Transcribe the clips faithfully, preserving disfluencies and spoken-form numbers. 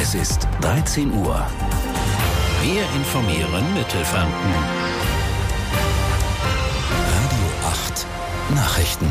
Es ist dreizehn Uhr. Wir informieren Mittelfranken. Radio acht Nachrichten.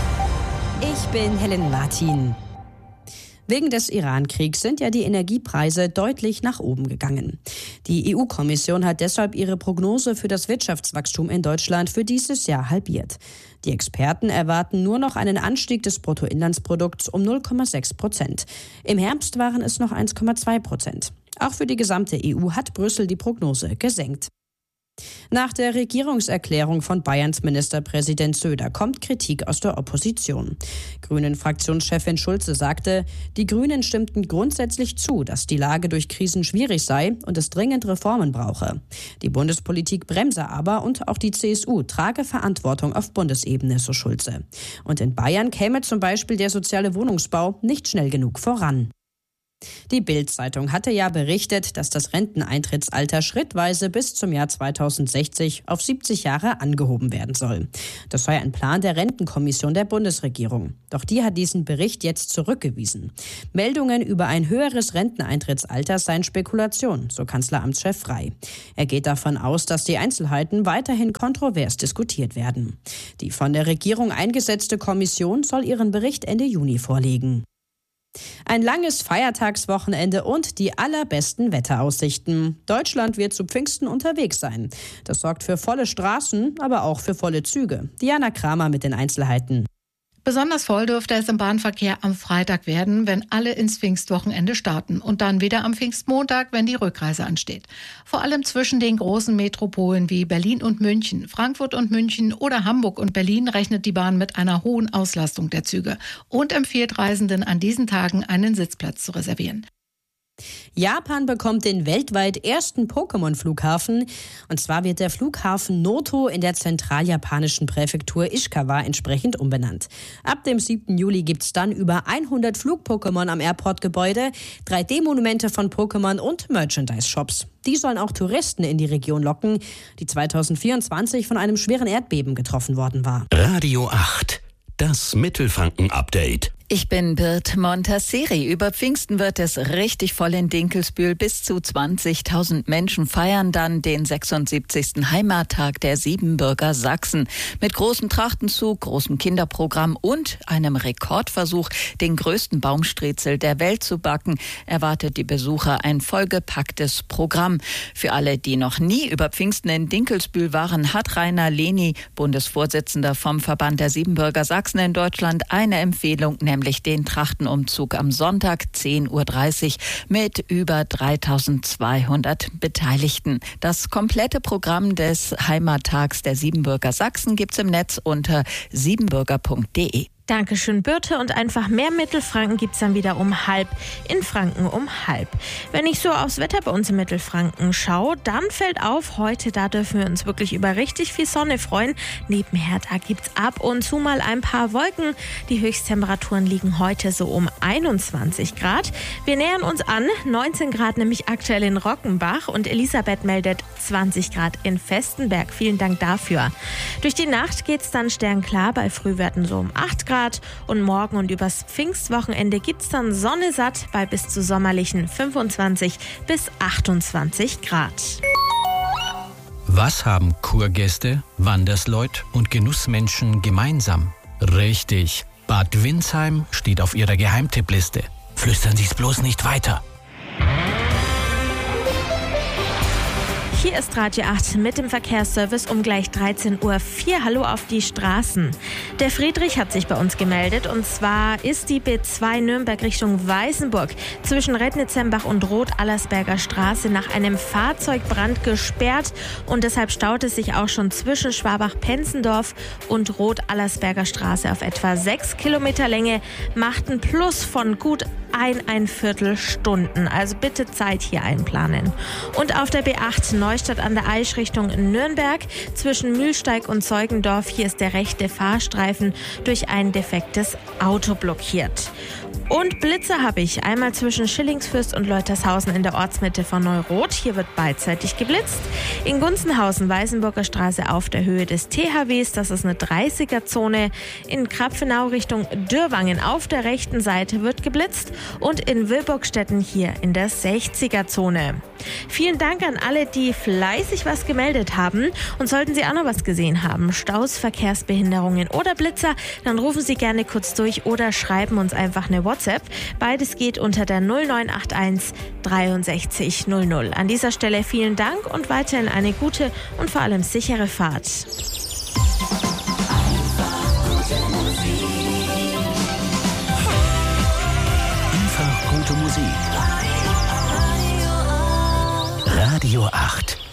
Ich bin Helen Martin. Wegen des Iran-Kriegs sind ja die Energiepreise deutlich nach oben gegangen. Die E U-Kommission hat deshalb ihre Prognose für das Wirtschaftswachstum in Deutschland für dieses Jahr halbiert. Die Experten erwarten nur noch einen Anstieg des Bruttoinlandsprodukts um null Komma sechs Prozent. Im Herbst waren es noch eins Komma zwei Prozent. Auch für die gesamte E U hat Brüssel die Prognose gesenkt. Nach der Regierungserklärung von Bayerns Ministerpräsident Söder kommt Kritik aus der Opposition. Grünen-Fraktionschefin Schulze sagte, die Grünen stimmten grundsätzlich zu, dass die Lage durch Krisen schwierig sei und es dringend Reformen brauche. Die Bundespolitik bremse aber und auch die C S U trage Verantwortung auf Bundesebene, so Schulze. Und in Bayern käme zum Beispiel der soziale Wohnungsbau nicht schnell genug voran. Die Bild-Zeitung hatte ja berichtet, dass das Renteneintrittsalter schrittweise bis zum Jahr zweitausendsechzig auf siebzig Jahre angehoben werden soll. Das sei ein Plan der Rentenkommission der Bundesregierung. Doch die hat diesen Bericht jetzt zurückgewiesen. Meldungen über ein höheres Renteneintrittsalter seien Spekulation, so Kanzleramtschef Frey. Er geht davon aus, dass die Einzelheiten weiterhin kontrovers diskutiert werden. Die von der Regierung eingesetzte Kommission soll ihren Bericht Ende Juni vorlegen. Ein langes Feiertagswochenende und die allerbesten Wetteraussichten. Deutschland wird zu Pfingsten unterwegs sein. Das sorgt für volle Straßen, aber auch für volle Züge. Diana Kramer mit den Einzelheiten. Besonders voll dürfte es im Bahnverkehr am Freitag werden, wenn alle ins Pfingstwochenende starten und dann wieder am Pfingstmontag, wenn die Rückreise ansteht. Vor allem zwischen den großen Metropolen wie Berlin und München, Frankfurt und München oder Hamburg und Berlin rechnet die Bahn mit einer hohen Auslastung der Züge und empfiehlt Reisenden an diesen Tagen einen Sitzplatz zu reservieren. Japan bekommt den weltweit ersten Pokémon-Flughafen. Und zwar wird der Flughafen Noto in der zentraljapanischen Präfektur Ishikawa entsprechend umbenannt. Ab dem siebten Juli gibt es dann über hundert Flug-Pokémon am Airport-Gebäude, drei D-Monumente von Pokémon und Merchandise-Shops. Die sollen auch Touristen in die Region locken, die zweitausendvierundzwanzig von einem schweren Erdbeben getroffen worden war. Radio acht, das Mittelfranken-Update. Ich bin Bird Montasseri. Über Pfingsten wird es richtig voll in Dinkelsbühl. Bis zu zwanzigtausend Menschen feiern dann den sechsundsiebzigsten Heimattag der Siebenbürger Sachsen. Mit großem Trachtenzug, großem Kinderprogramm und einem Rekordversuch, den größten Baumstriezel der Welt zu backen, erwartet die Besucher ein vollgepacktes Programm. Für alle, die noch nie über Pfingsten in Dinkelsbühl waren, hat Rainer Leni, Bundesvorsitzender vom Verband der Siebenbürger Sachsen in Deutschland, eine Empfehlung, nämlich den Trachtenumzug am Sonntag zehn Uhr dreißig mit über dreitausendzweihundert Beteiligten. Das komplette Programm des Heimattags der Siebenbürger Sachsen gibt's im Netz unter siebenbürger punkt de. Dankeschön, Birte. Und einfach mehr Mittelfranken gibt's dann wieder um halb, in Franken um halb. Wenn ich so aufs Wetter bei uns in Mittelfranken schaue, dann fällt auf, heute, da dürfen wir uns wirklich über richtig viel Sonne freuen. Nebenher, da gibt's ab und zu mal ein paar Wolken. Die Höchsttemperaturen liegen heute so um einundzwanzig Grad. Wir nähern uns an, neunzehn Grad nämlich aktuell in Rockenbach und Elisabeth meldet zwanzig Grad in Vestenberg. Vielen Dank dafür. Durch die Nacht geht's dann sternklar, bei Frühwerten so um acht Grad. Und morgen und übers Pfingstwochenende gibt's dann Sonne satt bei bis zu sommerlichen fünfundzwanzig bis achtundzwanzig Grad. Was haben Kurgäste, Wandersleut und Genussmenschen gemeinsam? Richtig, Bad Windsheim steht auf ihrer Geheimtippliste. Flüstern Sie's bloß nicht weiter. Hier ist Radio acht mit dem Verkehrsservice um gleich dreizehn Uhr vier. Hallo auf die Straßen. Der Friedrich hat sich bei uns gemeldet und zwar ist die B zwei Nürnberg Richtung Weißenburg zwischen Rednitzembach und Roth-Allersberger Straße nach einem Fahrzeugbrand gesperrt und deshalb staut es sich auch schon zwischen Schwabach-Penzendorf und Roth-Allersberger Straße auf etwa sechs Kilometer Länge, macht ein Plus von gut ein, ein Viertelstunden. Also bitte Zeit hier einplanen. Und auf der B acht Neustadt an der Aisch Richtung Nürnberg zwischen Mühlsteig und Zeugendorf, hier ist der rechte Fahrstreifen durch ein defektes Auto blockiert. Und Blitze habe ich. Einmal zwischen Schillingsfürst und Leutershausen in der Ortsmitte von Neuroth. Hier wird beidseitig geblitzt. In Gunzenhausen, Weißenburger Straße auf der Höhe des T H Ws. Das ist eine dreißiger-Zone. In Krapfenau Richtung Dürrwangen auf der rechten Seite wird geblitzt. Und in Wilburgstetten hier in der sechziger-Zone. Vielen Dank an alle, die fleißig was gemeldet haben. Und sollten Sie auch noch was gesehen haben, Staus, Verkehrsbehinderungen oder Blitzer, dann rufen Sie gerne kurz durch oder schreiben uns einfach eine WhatsApp. Beides geht unter der null neun acht eins dreiundsechzig null null. An dieser Stelle vielen Dank und weiterhin eine gute und vor allem sichere Fahrt. Einfach gute Musik. Radio acht.